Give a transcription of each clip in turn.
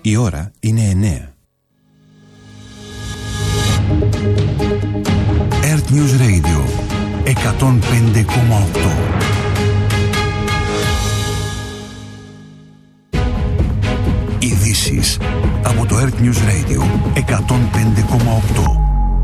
Η ώρα είναι 9. Earth News Radio 105,8. Ειδήσεις από το Earth News Radio 105,8.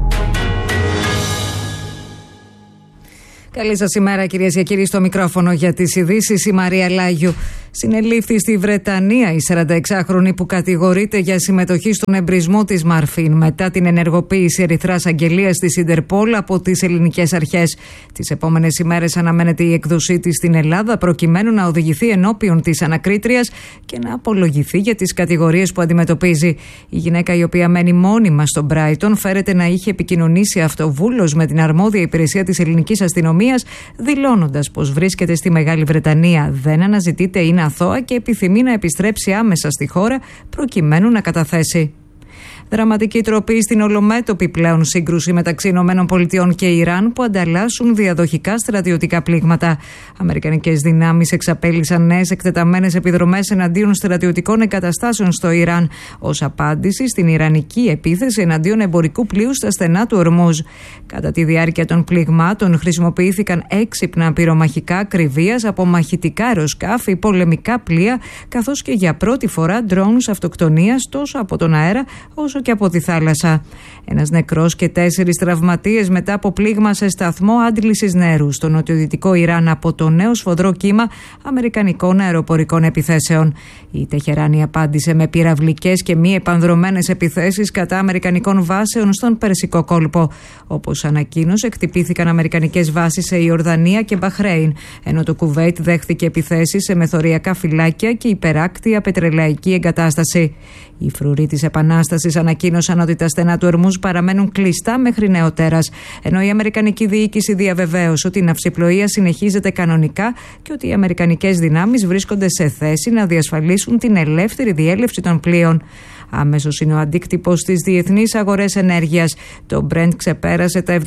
Καλή σας ημέρα, κυρίες και κύριοι. Στο μικρόφωνο για τις ειδήσεις η Μαρία Λάγιου. Συνελήφθη στη Βρετανία η 46χρονη που κατηγορείται για συμμετοχή στον εμπρισμό της Μαρφίν μετά την ενεργοποίηση ερυθράς αγγελίας της Ιντερπόλ από τις ελληνικές αρχές. Τις επόμενες ημέρες αναμένεται η έκδοσή της στην Ελλάδα προκειμένου να οδηγηθεί ενώπιον της ανακρίτριας και να απολογηθεί για τις κατηγορίες που αντιμετωπίζει. Η γυναίκα, η οποία μένει μόνιμα στο Μπράιτον, φέρεται να είχε επικοινωνήσει αυτοβούλος με την αρμόδια υπηρεσία της ελληνικής αστυνομίας, δηλώνοντας πως βρίσκεται στη Μεγάλη Βρετανία, δεν αναζητείται, είναι αθώα και επιθυμεί να επιστρέψει άμεσα στη χώρα προκειμένου να καταθέσει. Δραματική τροπή στην ολομέτωπη πλέον σύγκρουση μεταξύ ΗΠΑ και Ιράν που ανταλλάσσουν διαδοχικά στρατιωτικά πλήγματα. Αμερικανικές δυνάμεις εξαπέλυσαν νέες εκτεταμένες επιδρομές εναντίον στρατιωτικών εγκαταστάσεων στο Ιράν ως απάντηση στην ιρανική επίθεση εναντίον εμπορικού πλοίου στα στενά του Ορμούζ. Κατά τη διάρκεια των πληγμάτων χρησιμοποιήθηκαν έξυπνα πυρομαχικά ακριβίας από μαχητικά αεροσκάφη, πολεμικά πλοία, καθώς και για πρώτη φορά ντρόουνς αυτοκτονίας τόσο από τον αέρα όσο και από τη θάλασσα. Ένας νεκρός και 4 τραυματίες μετά από πλήγμα σε σταθμό άντλησης νερού στο νοτιοδυτικό Ιράν από το νέο σφοδρό κύμα αμερικανικών αεροπορικών επιθέσεων. Η Τεχεράνη απάντησε με πυραυλικές και μη επανδρωμένες επιθέσεις κατά αμερικανικών βάσεων στον Περσικό κόλπο. Όπως ανακοίνωσε, χτυπήθηκαν αμερικανικές βάσεις σε Ιορδανία και Μπαχρέιν, ενώ το Κουβέιτ δέχθηκε επιθέσεις σε μεθοριακά φυλάκια και υπεράκτια πετρελαϊκή εγκατάσταση. Οι φρουροί της Επανάστασης ανακοίνωσαν ότι τα στενά του Ορμούζ παραμένουν κλειστά μέχρι νεοτέρας, ενώ η αμερικανική διοίκηση διαβεβαίωσε ότι η ναυσιπλοεία συνεχίζεται κανονικά και ότι οι αμερικανικές δυνάμεις βρίσκονται σε θέση να διασφαλίσουν την ελεύθερη διέλευση των πλοίων. Άμεσος είναι ο αντίκτυπος στις διεθνείς αγορές ενέργειας. Το Brent ξεπέρασε τα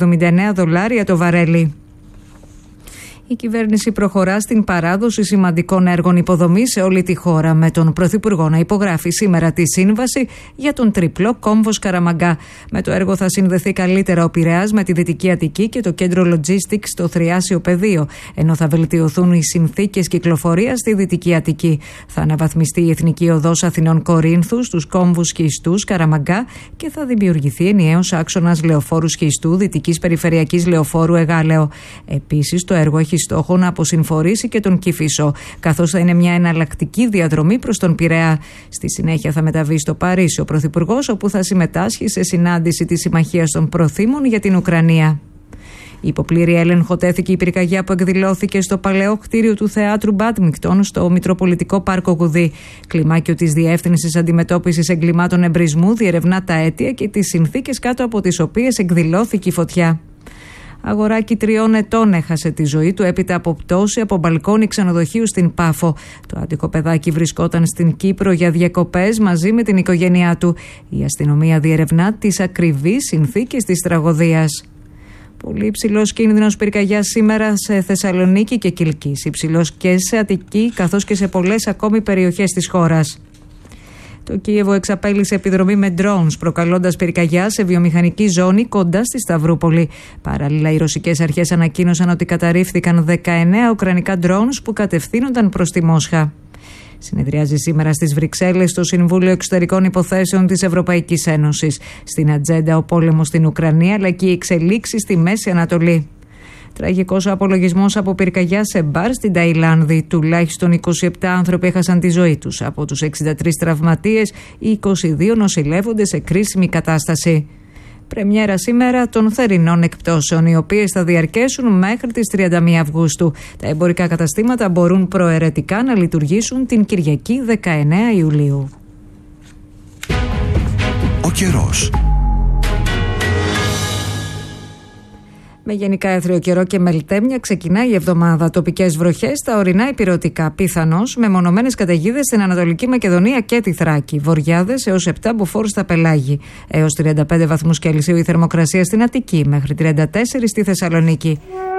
$79 το βαρέλι. Η κυβέρνηση προχωρά στην παράδοση σημαντικών έργων υποδομής σε όλη τη χώρα, με τον Πρωθυπουργό να υπογράφει σήμερα τη σύμβαση για τον τριπλό κόμβο Σκαραμαγκά. Με το έργο θα συνδεθεί καλύτερα ο Πειραιάς με τη Δυτική Αττική και το κέντρο Logistics στο Θριάσιο Πεδίο, ενώ θα βελτιωθούν οι συνθήκες κυκλοφορίας στη Δυτική Αττική. Θα αναβαθμιστεί η Εθνική Οδός Αθηνών Κορίνθου στους κόμβους Χιστού Σκαραμαγκά και θα δημιουργηθεί ενιαίος άξονας λεωφόρου Χιστού Δυτικής Περιφερειακής Λεωφόρου Εγάλεο. Επίσης, το έργο έχει στόχο να αποσυμφορήσει και τον Κηφισό, καθώς θα είναι μια εναλλακτική διαδρομή προς τον Πειραιά. Στη συνέχεια θα μεταβεί στο Παρίσι ο Πρωθυπουργός, όπου θα συμμετάσχει σε συνάντηση της Συμμαχίας των Προθήμων για την Ουκρανία. Υπό πλήρη έλεγχο τέθηκε η πυρκαγιά που εκδηλώθηκε στο παλαιό κτίριο του Θεάτρου Μπάντμικτον στο Μητροπολιτικό Πάρκο Γουδί. Κλιμάκιο της Διεύθυνσης Αντιμετώπισης Εγκλημάτων Εμπρισμού διερευνά τα αίτια και τις συνθήκες κάτω από τις οποίες εκδηλώθηκε η φωτιά. Αγοράκι 3 ετών έχασε τη ζωή του έπειτα από πτώση από μπαλκόνι ξενοδοχείου στην Πάφο. Το άτυχο παιδάκι βρισκόταν στην Κύπρο για διακοπές μαζί με την οικογένειά του. Η αστυνομία διερευνά τις ακριβείς συνθήκες της τραγωδίας. Πολύ υψηλός κίνδυνος πυρκαγιάς σήμερα σε Θεσσαλονίκη και Κιλκής. Υψηλός και σε Αττική καθώς και σε πολλές ακόμη περιοχές της χώρας. Το Κίεβο εξαπέλυσε επιδρομή με drones, προκαλώντας πυρκαγιά σε βιομηχανική ζώνη κοντά στη Σταυρούπολη. Παράλληλα, οι ρωσικές αρχές ανακοίνωσαν ότι καταρρίφθηκαν 19 ουκρανικά drones που κατευθύνονταν προς τη Μόσχα. Συνεδριάζει σήμερα στις Βρυξέλλες το Συμβούλιο Εξωτερικών Υποθέσεων της Ευρωπαϊκής Ένωσης. Στην ατζέντα ο πόλεμος στην Ουκρανία αλλά και οι εξελίξεις στη Μέση Ανατολή. Τραγικός απολογισμός από πυρκαγιά σε μπαρ στην Ταϊλάνδη. Τουλάχιστον 27 άνθρωποι έχασαν τη ζωή τους. Από τους 63 τραυματίες, οι 22 νοσηλεύονται σε κρίσιμη κατάσταση. Πρεμιέρα σήμερα των θερινών εκπτώσεων, οι οποίες θα διαρκέσουν μέχρι τις 31 Αυγούστου. Τα εμπορικά καταστήματα μπορούν προαιρετικά να λειτουργήσουν την Κυριακή 19 Ιουλίου. Ο καιρός. Με γενικά έθριο καιρό και μελτέμια ξεκινάει η εβδομάδα. Τοπικές βροχές στα ορεινά ηπειρωτικά. Πιθανώς με μονομένες καταιγίδες στην Ανατολική Μακεδονία και τη Θράκη. Βοριάδες έως 7 μποφόρ στα Πελάγη. Έως 35 βαθμούς Κελσίου η θερμοκρασία στην Αττική. Μέχρι 34 στη Θεσσαλονίκη.